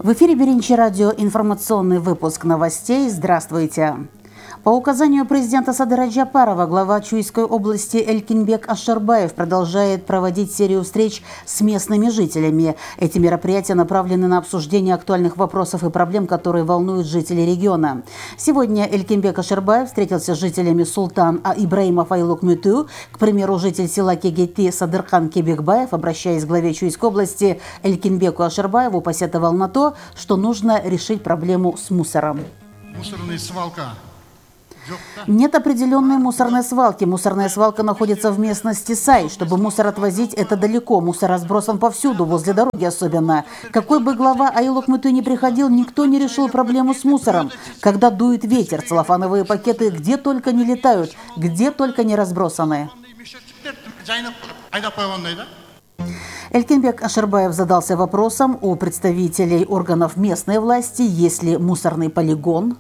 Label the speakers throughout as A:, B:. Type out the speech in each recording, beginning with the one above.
A: В эфире Беринчи радио, информационный выпуск новостей. Здравствуйте. По указанию президента Садыра Джапарова, глава Чуйской области Элькинбек Ашарбаев продолжает проводить серию встреч с местными жителями. Эти мероприятия направлены на обсуждение актуальных вопросов и проблем, которые волнуют жителей региона. Сегодня Элькинбек Ашарбаев встретился с жителями Султан Ибраимов Айлук-Мюту. К примеру, житель села Кегетти Садырхан Кебекбаев, обращаясь к главе Чуйской области Элькинбеку Ашарбаеву, посетовал на то, что нужно решить проблему с мусором.
B: Мусорная свалка.
A: Нет определенной мусорной свалки. Мусорная свалка находится в местности Сай. Чтобы мусор отвозить, это далеко. Мусор разбросан повсюду, возле дороги особенно. Какой бы глава Айлук-Мюту ни приходил, никто не решил проблему с мусором. Когда дует ветер, целлофановые пакеты где только не летают, где только не разбросаны. Элькинбек Ашарбаев задался вопросом у представителей органов местной власти, есть ли мусорный полигон.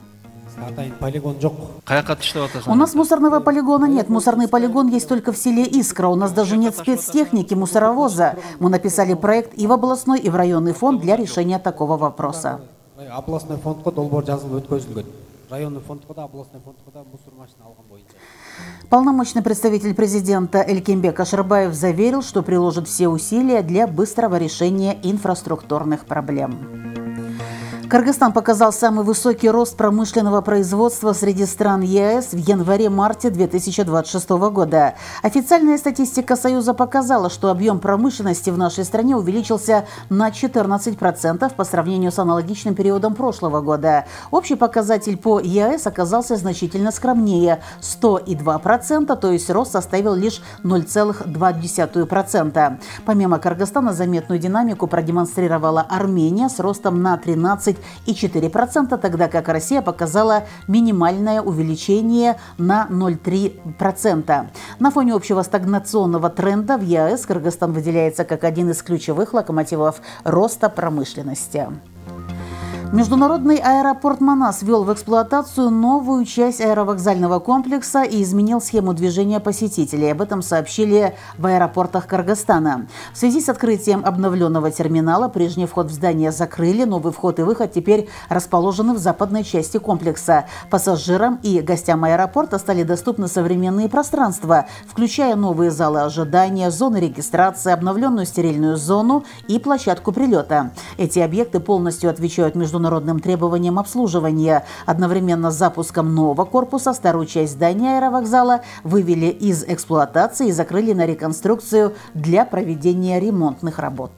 A: У нас мусорного полигона нет. Мусорный полигон есть только в селе Искра. У нас даже нет спецтехники мусоровоза. Мы написали проект и в областной, и в районный фонд для решения такого вопроса. Полномочный представитель президента Элькинбек Ашарбаев заверил, что приложит все усилия для быстрого решения инфраструктурных проблем. Кыргызстан показал самый высокий рост промышленного производства среди стран ЕС в январе-марте 2026 года. Официальная статистика Союза показала, что объем промышленности в нашей стране увеличился на 14% по сравнению с аналогичным периодом прошлого года. Общий показатель по ЕС оказался значительно скромнее – 102%, то есть рост составил лишь 0,2%. Помимо Кыргызстана, заметную динамику продемонстрировала Армения с ростом на 13,4%, тогда как Россия показала минимальное увеличение на 0,3%. На фоне общего стагнационного тренда в ЕАЭС Кыргызстан выделяется как один из ключевых локомотивов роста промышленности. Международный аэропорт Манас ввел в эксплуатацию новую часть аэровокзального комплекса и изменил схему движения посетителей. Об этом сообщили в аэропортах Кыргызстана. В связи с открытием обновленного терминала прежний вход в здание закрыли, новый вход и выход теперь расположены в западной части комплекса. Пассажирам и гостям аэропорта стали доступны современные пространства, включая новые залы ожидания, зоны регистрации, обновленную стерильную зону и площадку прилета. Эти объекты полностью отвечают международным требованиям обслуживания. Одновременно с запуском нового корпуса старую часть здания аэровокзала вывели из эксплуатации и закрыли на реконструкцию для проведения ремонтных работ.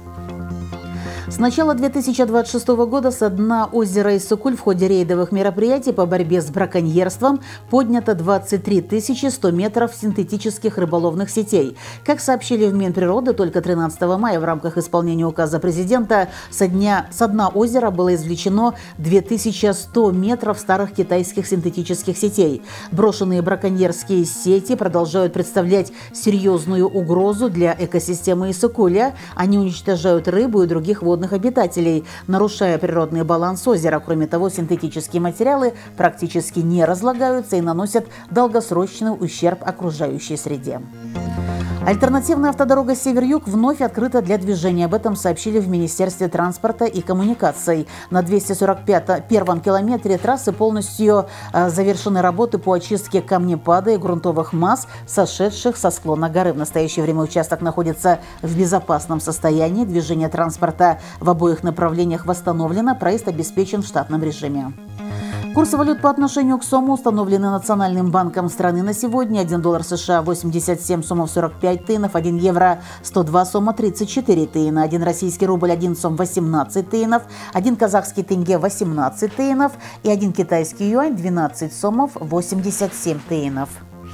A: С начала 2026 года со дна озера Иссык-Куль в ходе рейдовых мероприятий по борьбе с браконьерством поднято 23 100 метров синтетических рыболовных сетей. Как сообщили в Минприроды, только 13 мая в рамках исполнения указа президента со дна озера было извлечено 2100 метров старых китайских синтетических сетей. Брошенные браконьерские сети продолжают представлять серьезную угрозу для экосистемы Иссык-Куля. Они уничтожают рыбу и других водных обитателей, нарушая природный баланс озера. Кроме того, синтетические материалы практически не разлагаются и наносят долгосрочный ущерб окружающей среде. Альтернативная автодорога «Север-Юг» вновь открыта для движения. Об этом сообщили в Министерстве транспорта и коммуникаций. На 241-м километре трассы полностью завершены работы по очистке камнепада и грунтовых масс, сошедших со склона горы. В настоящее время участок находится в безопасном состоянии. Движение транспорта в обоих направлениях восстановлено, проезд обеспечен в штатном режиме. Курсы валют по отношению к сому установлены Национальным банком страны на сегодня. 1 доллар США 87 сомов 45 тыйнов, 1 евро 102 сома 34 тыйна, 1 российский рубль 1 сом 18 тыйнов, 1 казахский тенге 18 тыйнов и 1 китайский юань 12 сомов 87 тыйнов.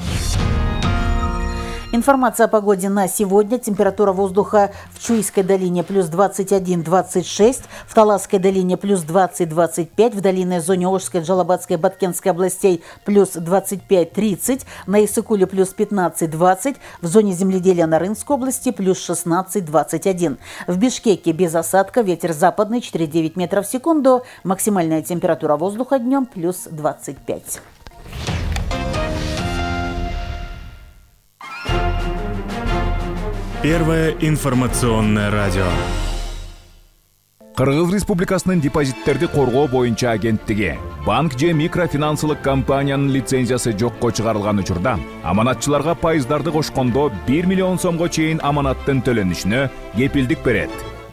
A: Информация о погоде на сегодня. Температура воздуха в Чуйской долине плюс 21-26, в Таласской долине плюс 20-25, в долинной зоне Ошской, Джалабадской, Баткенской областей плюс 25-30, на Иссык-Куле плюс 15-20, в зоне земледелия Нарынской области плюс 16-21. В Бишкеке без осадка, ветер западный 4,9 метров в секунду, максимальная температура воздуха днем плюс 25.
C: Первое информационное радио. Кыргыз Республикасынын депозиттерди коргоо боюнча агенттиги банк же микрофинансылык компаниянын лицензиясы жокко чыгарылган учурда аманатчыларга пайыздарды кошкондо 1 миллион сомго чейин аманаттын төлөнүшүнө кепилдик берет.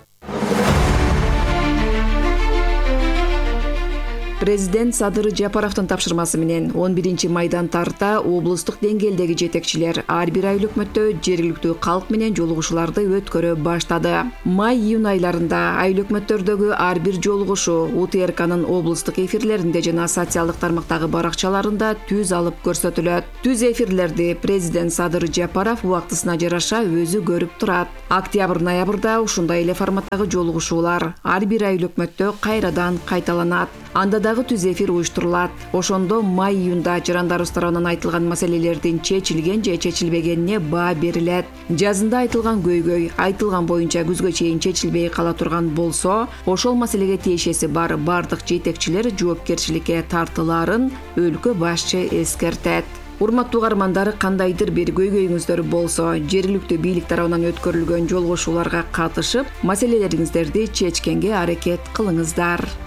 D: Президент Садыр Жапаровдун тапшырмасы менен 11 майдан тарта облустук деңгээлдеги жетекчилер ар бир ай өкмөттө жергиликтүү калк менен жолугушууларды өткөрө баштады. Май-июнь айларында ай өкмөттөрдөгү ар бир жолугушуу УТРКнын облустук эфирлеринде жана социалдык тармактагы баракчаларында түз алып көрсөтүлөт. Түз эфирлерди президент Садыр Жапаров убактысына жараша өзү көрүп турат. Октябрь-ноябрда ушундай эле форматтагы жолугушуулар ар бир ай өкмөттө кайрадан кайталанат. Анда дагы түз эфир уюштурулат. Ошондо май-июнда жарандарыбыз тарабынан айтылган маселелердин чечилген же чечилбегенине баа берилет. Жазында айтылган көйгөй айтылган боюнча күзгө чейин чечилбей кала турган болсо, ошол маселеге тиешеси бар бардык жетекчилер жоопкерчиликке тартылаарын өлкө башчы эскертет. Урматтуу угармандар, кандайдыр бир көйгөйүңүздөр болсо, жергиликтүү бийлик тарабынан өткөрүлгөн жолугушууларга катышып, маселелериңиздерди чечкенге аракет кылыңыздар.